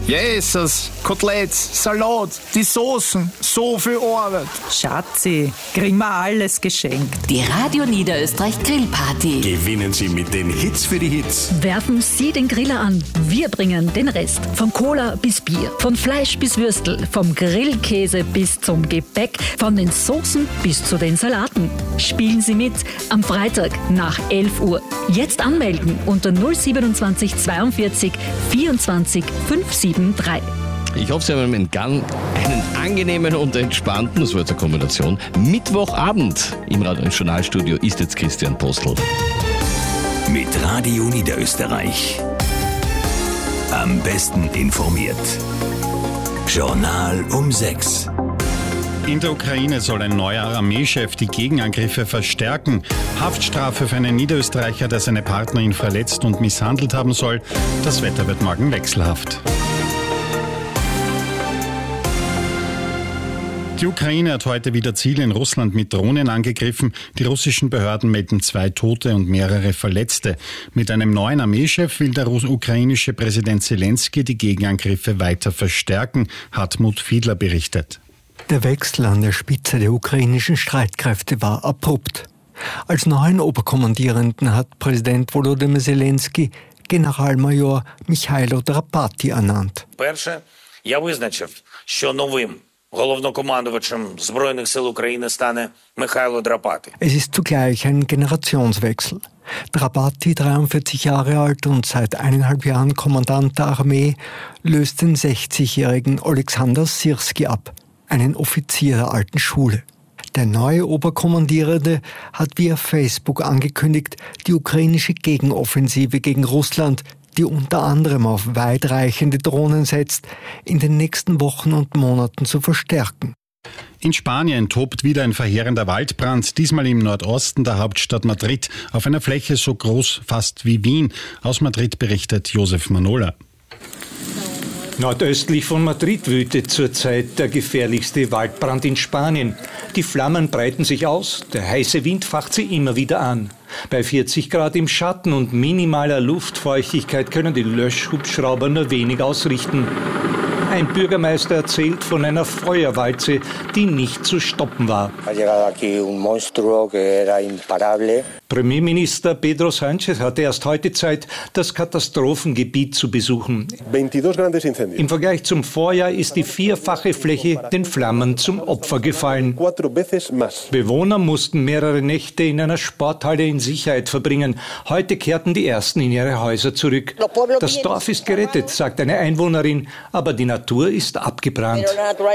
Jesus, Koteletts, Salat, die Soßen, so viel Arbeit. Schatzi, kriegen wir alles geschenkt. Die Radio Niederösterreich Grillparty. Gewinnen Sie mit den Hits für die Hits. Werfen Sie den Griller an. Wir bringen den Rest. Von Cola bis Bier, von Fleisch bis Würstel, vom Grillkäse bis zum Gebäck, von den Soßen bis zu den Salaten. Spielen Sie mit am Freitag nach 11 Uhr. Jetzt anmelden unter 027 42 24 573. Ich hoffe, Sie haben einen angenehmen und entspannten, das war jetzt eine Kombination, Mittwochabend. Im Journalstudio ist jetzt Christian Postl. Mit Radio Niederösterreich. Am besten informiert. Journal um 6. In der Ukraine soll ein neuer Armeechef die Gegenangriffe verstärken. Haftstrafe für einen Niederösterreicher, der seine Partnerin verletzt und misshandelt haben soll. Das Wetter wird morgen wechselhaft. Die Ukraine hat heute wieder Ziele in Russland mit Drohnen angegriffen. Die russischen Behörden melden 2 Tote und mehrere Verletzte. Mit einem neuen Armeechef will der ukrainische Präsident Zelensky die Gegenangriffe weiter verstärken, Hartmut Fiedler berichtet. Der Wechsel an der Spitze der ukrainischen Streitkräfte war abrupt. Als neuen Oberkommandierenden hat Präsident Volodymyr Zelensky Generalmajor Michailo Drapati ernannt. Перше, я визначив, що новим головнокомандувачем Збройних сил України стане Михайло Драпати. Es ist zugleich ein Generationswechsel. Drapati, 43 Jahre alt und seit 1,5 Jahren Kommandant der Armee, löst den 60-jährigen Oleksandr Syrski ab, einen Offizier der alten Schule. Der neue Oberkommandierende hat via Facebook angekündigt, die ukrainische Gegenoffensive gegen Russland, die unter anderem auf weitreichende Drohnen setzt, in den nächsten Wochen und Monaten zu verstärken. In Spanien tobt wieder ein verheerender Waldbrand, diesmal im Nordosten der Hauptstadt Madrid, auf einer Fläche so groß fast wie Wien. Aus Madrid berichtet Josef Manola. Nordöstlich von Madrid wütet zurzeit der gefährlichste Waldbrand in Spanien. Die Flammen breiten sich aus, der heiße Wind facht sie immer wieder an. Bei 40 Grad im Schatten und minimaler Luftfeuchtigkeit können die Löschhubschrauber nur wenig ausrichten. Ein Bürgermeister erzählt von einer Feuerwalze, die nicht zu stoppen war. Premierminister Pedro Sánchez hatte erst heute Zeit, das Katastrophengebiet zu besuchen. Im Vergleich zum Vorjahr ist die 4-fache Fläche den Flammen zum Opfer gefallen. Bewohner mussten mehrere Nächte in einer Sporthalle in Sicherheit verbringen. Heute kehrten die Ersten in ihre Häuser zurück. Das Dorf ist gerettet, sagt eine Einwohnerin, aber die Natur ist abgebrannt.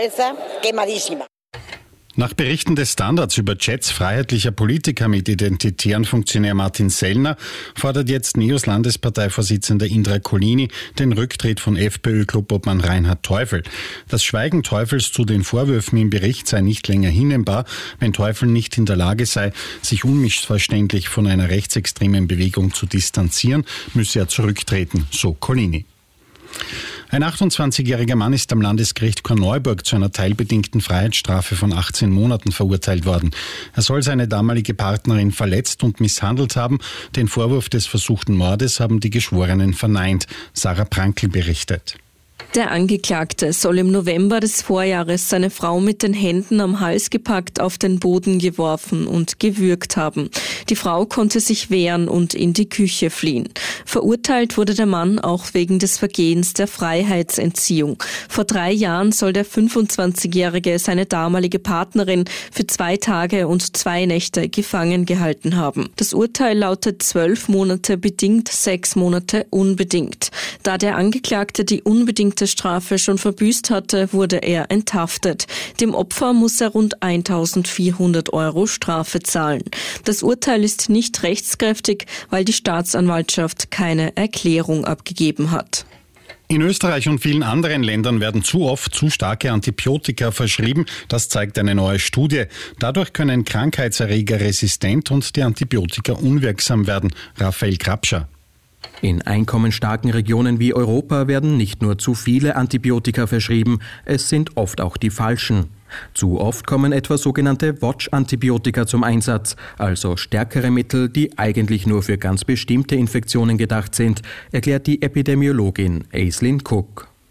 Nach Berichten des Standards über Chats freiheitlicher Politiker mit identitären Funktionär Martin Sellner fordert jetzt NEOS Landesparteivorsitzender Indra Collini den Rücktritt von FPÖ-Clubobmann Reinhard Teufel. Das Schweigen Teufels zu den Vorwürfen im Bericht sei nicht länger hinnehmbar, wenn Teufel nicht in der Lage sei, sich unmissverständlich von einer rechtsextremen Bewegung zu distanzieren, müsse er zurücktreten, so Collini. Ein 28-jähriger Mann ist am Landesgericht Korneuburg zu einer teilbedingten Freiheitsstrafe von 18 Monaten verurteilt worden. Er soll seine damalige Partnerin verletzt und misshandelt haben. Den Vorwurf des versuchten Mordes haben die Geschworenen verneint. Sarah Prankl berichtet. Der Angeklagte soll im November des Vorjahres seine Frau mit den Händen am Hals gepackt, auf den Boden geworfen und gewürgt haben. Die Frau konnte sich wehren und in die Küche fliehen. Verurteilt wurde der Mann auch wegen des Vergehens der Freiheitsentziehung. Vor 3 Jahren soll der 25-Jährige seine damalige Partnerin für 2 Tage und 2 Nächte gefangen gehalten haben. Das Urteil lautet 12 Monate bedingt, 6 Monate unbedingt. Da der Angeklagte die unbedingte Strafe schon verbüßt hatte, wurde er enthaftet. Dem Opfer muss er rund 1.400 € Strafe zahlen. Das Urteil ist nicht rechtskräftig, weil die Staatsanwaltschaft keine Erklärung abgegeben hat. In Österreich und vielen anderen Ländern werden zu oft zu starke Antibiotika verschrieben. Das zeigt eine neue Studie. Dadurch können Krankheitserreger resistent und die Antibiotika unwirksam werden. Raphael Krapscher. In einkommensstarken Regionen wie Europa werden nicht nur zu viele Antibiotika verschrieben, es sind oft auch die falschen. Zu oft kommen etwa sogenannte Watch-Antibiotika zum Einsatz, also stärkere Mittel, die eigentlich nur für ganz bestimmte Infektionen gedacht sind, erklärt die Epidemiologin Aislinn Cook.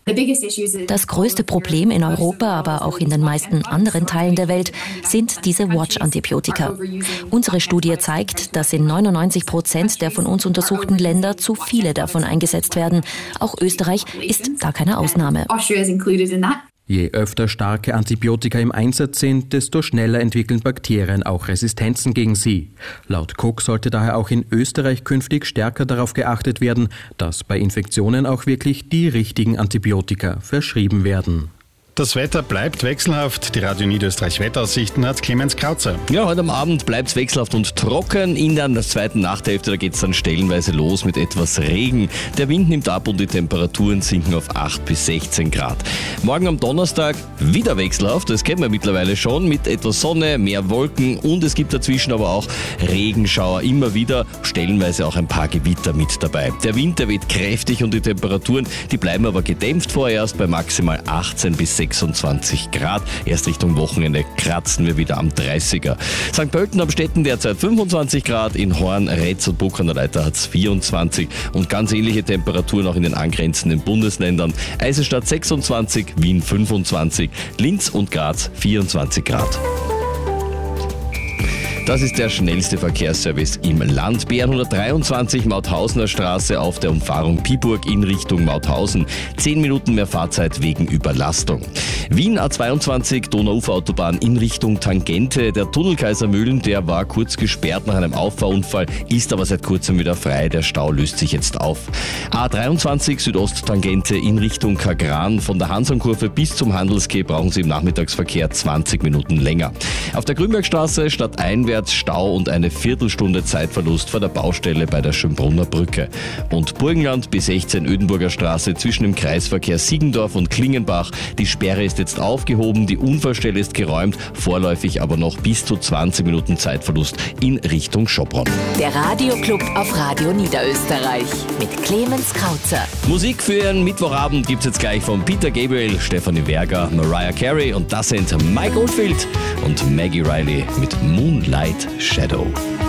Das größte Problem in Europa, aber auch in den meisten anderen Teilen der Welt, sind diese Watch-Antibiotika. Unsere Studie zeigt, dass in 99% der von uns untersuchten Länder zu viele davon eingesetzt werden. Auch Österreich ist da keine Ausnahme. Je öfter starke Antibiotika im Einsatz sind, desto schneller entwickeln Bakterien auch Resistenzen gegen sie. Laut Cook sollte daher auch in Österreich künftig stärker darauf geachtet werden, dass bei Infektionen auch wirklich die richtigen Antibiotika verschrieben werden. Das Wetter bleibt wechselhaft. Die Radio Niederösterreich Wetteraussichten hat Clemens Krauzer. Ja, heute am Abend bleibt es wechselhaft und trocken. In der zweiten Nachthälfte, da geht es dann stellenweise los mit etwas Regen. Der Wind nimmt ab und die Temperaturen sinken auf 8 bis 16 Grad. Morgen am Donnerstag wieder wechselhaft, das kennen wir mittlerweile schon, mit etwas Sonne, mehr Wolken und es gibt dazwischen aber auch Regenschauer immer wieder, stellenweise auch ein paar Gewitter mit dabei. Der Wind, der weht kräftig und die Temperaturen, die bleiben aber gedämpft vorerst bei maximal 18 bis 26 Grad. Erst Richtung Wochenende kratzen wir wieder am 30er. St. Pölten am Städten derzeit 25 Grad, in Horn, Retz und Bruck an der Leiter hat es 24 und ganz ähnliche Temperaturen auch in den angrenzenden Bundesländern. Eisenstadt 26, Wien 25, Linz und Graz 24 Grad. Das ist der schnellste Verkehrsservice im Land. BR 123 Mauthausener Straße auf der Umfahrung Piburg in Richtung Mauthausen. 10 Minuten mehr Fahrzeit wegen Überlastung. Wien A22 Donauuferautobahn in Richtung Tangente. Der Tunnel Kaisermühlen, der war kurz gesperrt nach einem Auffahrunfall, ist aber seit kurzem wieder frei. Der Stau löst sich jetzt auf. A23 Südosttangente in Richtung Kagran. Von der Hansonkurve bis zum Handelsquai brauchen Sie im Nachmittagsverkehr 20 Minuten länger. Auf der Grünbergstraße stadteinwärts Stau und eine Viertelstunde Zeitverlust vor der Baustelle bei der Schönbrunner Brücke. Und Burgenland bis 16 Ödenburger Straße zwischen dem Kreisverkehr Siegendorf und Klingenbach. Die Sperre ist jetzt aufgehoben, die Unfallstelle ist geräumt, vorläufig aber noch bis zu 20 Minuten Zeitverlust in Richtung Schopron. Der Radioclub auf Radio Niederösterreich mit Clemens Krauzer. Musik für Ihren Mittwochabend gibt's jetzt gleich von Peter Gabriel, Stefanie Berger, Mariah Carey und das sind Mike Oldfield und Maggie Riley mit Moonlight Shadow.